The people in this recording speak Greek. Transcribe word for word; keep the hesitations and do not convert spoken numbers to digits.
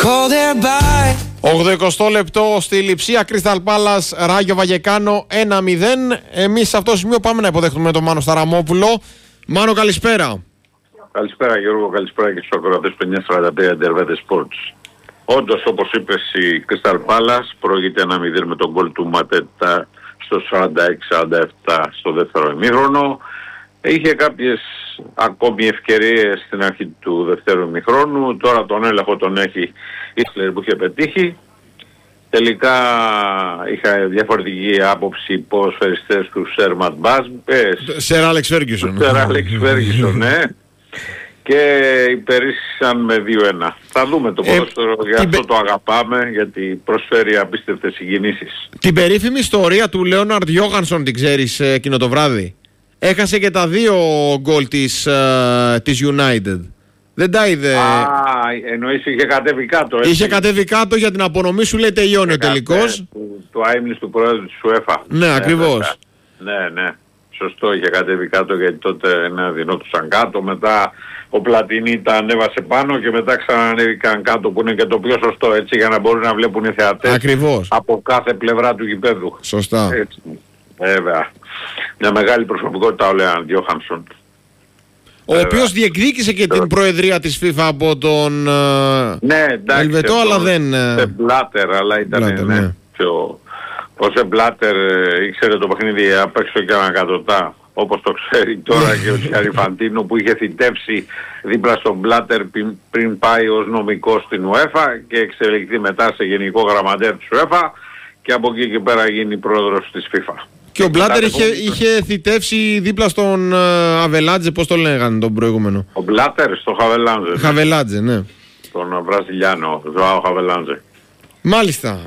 ογδοηκοστό λεπτό στη Λειψία, Crystal Palace, Ράγιο Βαγεκάνο ένα μηδέν. Εμείς σε αυτό το σημείο πάμε να υποδεχτούμε τον Μάνο Σταραμόπουλο. Μάνο, καλησπέρα. Καλησπέρα Γιώργο, καλησπέρα και στους ακροατές του εννιακόσια σαράντα τρία Intervete Sports. Όντως, όπως είπες, η Crystal Palace προηγείται ένα μηδέν με τον γκολ του Ματέτα στο σαράντα έξι σαράντα επτά στο δεύτερο ημίχρονο. Είχε κάποιες ακόμη ευκαιρίες στην αρχή του δεύτερου ημιχρόνου. Τώρα τον έλεγχο τον έχει η Ίσλερ που είχε πετύχει. Τελικά είχα διαφορετική άποψη ποδοσφαιριστές του Σερ Ματ Μπάζ. Σερ Άλεξ Φέργκισον. Σερ Άλεξ Φέργκισον, ναι. Και υπερίσχυσαν με δύο ένα. Θα δούμε το ποδόσφαιρο, ε, γι' αυτό πε... το αγαπάμε, γιατί προσφέρει απίστευτες συγκινήσεις. Την περίφημη ιστορία του Λέοναρντ Γιόχανσον την ξέρεις εκείνο το βράδυ? Έχασε και τα δύο γκολ της, uh, της United. Δεν τα είδε. Α, εννοείς είχε κατέβει κάτω, έτσι. Είχε κατέβει κάτω για την απονομή σου, λέει τελειώνει ο τελικός. Του, του αείμνης του πρόεδρου της UEFA. Ναι, ναι, ακριβώς. Ναι, ναι. Σωστό, είχε κατέβει κάτω γιατί τότε ναι, δινόντουσαν κάτω. Μετά ο Πλατινί τα ανέβασε πάνω και μετά ξανανέβηκαν κάτω, που είναι και το πιο σωστό, έτσι, για να μπορούν να βλέπουν οι θεατές. Ακριβώς. Από κάθε πλευρά του γηπέδου. Σωστά. Έτσι. Βέβαια. Μια μεγάλη προσωπικότητα ο Λέοναρντ Γιόχανσον. Ο οποίος διεκδίκησε και την προεδρία της FIFA από τον ναι, εντάξει, Ελβετό, αλλά δεν... Σε Μπλάτερ, αλλά ήταν Μπλάτερ, ναι. Ναι. Πιο... Ο Σε Μπλάτερ ήξερε το παιχνίδι απ' έξω και ανακατοτά, όπως το ξέρει τώρα και ο Τσιαριφαντίνο, που είχε θητεύσει δίπλα στον Μπλάτερ πριν, πριν πάει ως νομικός στην UEFA και εξελιχθεί μετά σε γενικό γραμματέα της UEFA και από εκεί και πέρα γίνει πρόεδρος της FIFA. Και ο Μπλάτερ είχε, είχε θητεύσει δίπλα στον uh, Αβελάτζε, πώς το λέγανε τον προηγούμενο. Ο Μπλάτερ στο Χαβελάντζε. Χαβελάτζε, ναι. Τον Βραζιλιάνο, Ζωάο Χαβελάντζε. Μάλιστα.